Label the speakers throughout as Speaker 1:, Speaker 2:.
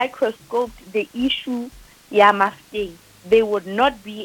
Speaker 1: microscoped the issue, Yamafte, there would not be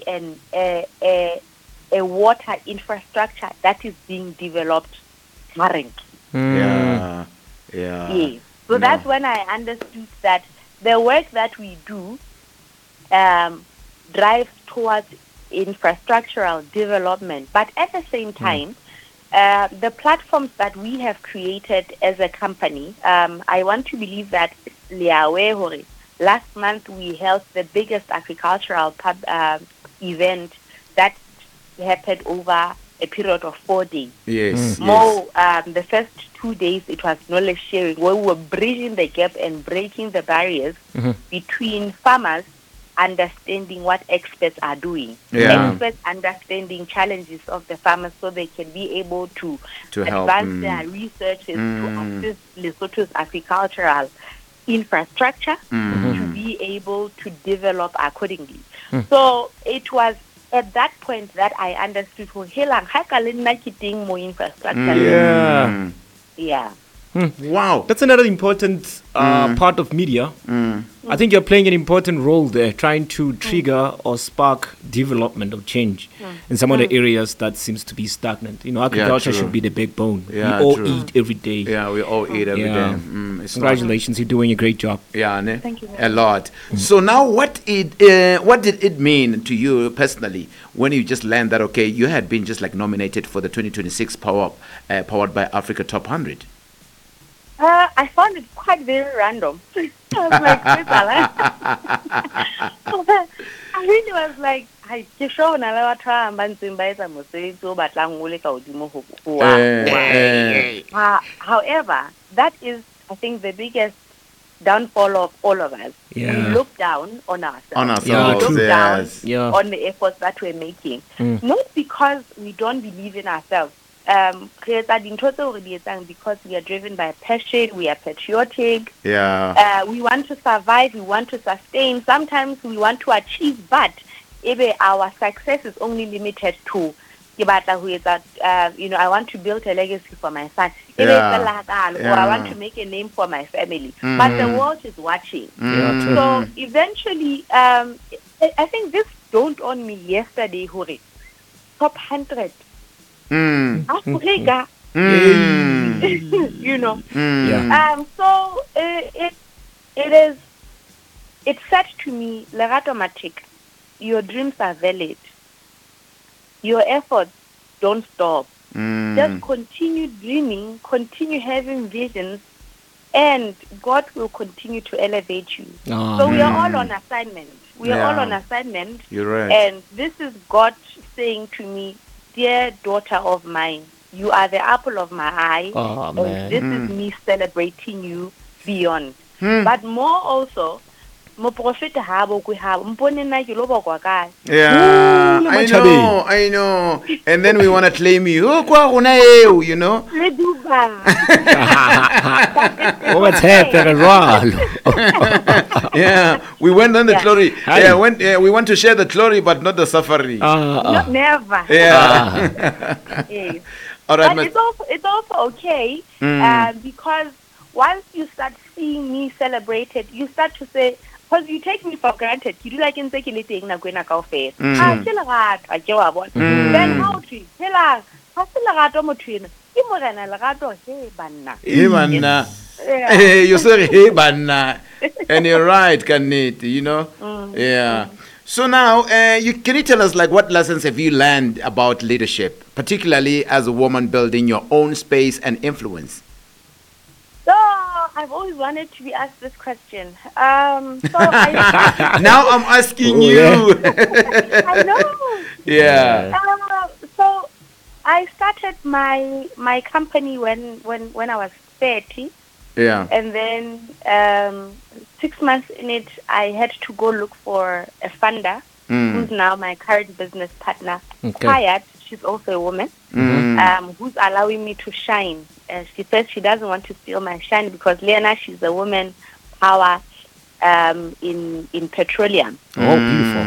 Speaker 1: a water infrastructure that is being developed currently.
Speaker 2: Yeah. Yeah.
Speaker 1: Yes. So
Speaker 2: No.
Speaker 1: that's when I understood that the work that we do um, drives towards infrastructural development. But at the same time, the platforms that we have created as a company, I want to believe that last month we held the biggest agricultural event that happened over a period of 4 days.
Speaker 2: Yes.
Speaker 1: More, the first 2 days it was knowledge sharing, where we were bridging the gap and breaking the barriers between farmers understanding what experts are doing.
Speaker 2: Yeah.
Speaker 1: Experts understanding challenges of the farmers so they can be able to
Speaker 2: help.
Speaker 1: advance their researches to assist Lesotho's agricultural infrastructure to be able to develop accordingly. So it was at that point that I understood more infrastructure. Yeah.
Speaker 2: Wow.
Speaker 3: That's another important part of media. I think you're playing an important role there, trying to trigger or spark development or change in some of the areas that seems to be stagnant. You know, agriculture should be the backbone.
Speaker 2: Yeah,
Speaker 3: we all
Speaker 2: true.
Speaker 3: eat every day.
Speaker 2: Yeah, we all eat every day.
Speaker 3: Congratulations, you're doing a great job.
Speaker 2: Yeah,
Speaker 1: Thank you.
Speaker 2: a lot. So now, what did it mean to you personally when you just learned that you had been just like nominated for the 2026 Powered by Africa Top 100?
Speaker 1: I found it quite very random. I was like, I really was like, however, that is, I think, the biggest downfall of all of us.
Speaker 3: Yeah.
Speaker 1: We look down on ourselves.
Speaker 3: Yeah,
Speaker 1: we look
Speaker 3: true.
Speaker 1: down
Speaker 3: Yeah.
Speaker 1: on the efforts that we're making. Not because we don't believe in ourselves. Because we are driven by passion, we are patriotic.
Speaker 2: Yeah.
Speaker 1: We want to survive, we want to sustain. Sometimes we want to achieve, but our success is only limited to I want to build a legacy for my son. Or I want to make a name for my family. But the world is watching. So eventually, I think this dawned on me yesterday, Huri. Top 100. Africa. You know. So it said to me, Lerato Matik, your dreams are valid. Your efforts don't stop. Just continue dreaming, continue having visions, and God will continue to elevate you. So we are all on assignment.
Speaker 2: You're right.
Speaker 1: And this is God saying to me, dear daughter of mine, you are the apple of my eye. And this is me celebrating you beyond. But more also, I
Speaker 2: know. And then we want to claim you. You know.
Speaker 3: What's happening, Ron?
Speaker 2: Yeah, we went on the glory. We want to share the glory, but not the suffering.
Speaker 1: Never.
Speaker 2: Yeah.
Speaker 1: Yes.
Speaker 2: All right,
Speaker 1: but it's also okay because once you start seeing me celebrated, you start to say, because you take me for granted. You do like in anything na kwena ka ofela. Then how to tell us? How to lagato motho ena? Ke morena lagato he banna.
Speaker 2: Hey banna. You say hey banna. And you're right, Kanit, you know? Yeah. So now, can you tell us like what lessons have you learned about leadership, particularly as a woman building your own space and influence?
Speaker 1: So I've always wanted to be asked this question. Now
Speaker 2: I'm asking you.
Speaker 1: I know.
Speaker 2: Yeah.
Speaker 1: So I started my company when I was 30.
Speaker 2: Yeah.
Speaker 1: And then 6 months in it, I had to go look for a funder who's now my current business partner. Hayat, she's also a woman, who's allowing me to shine. She says she doesn't want to steal my shine because Lena, she's a woman power in petroleum.
Speaker 3: Oh, beautiful.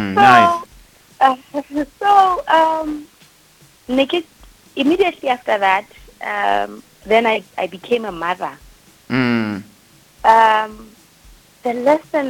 Speaker 1: So, nice. Immediately after that, then I became a mother. The lesson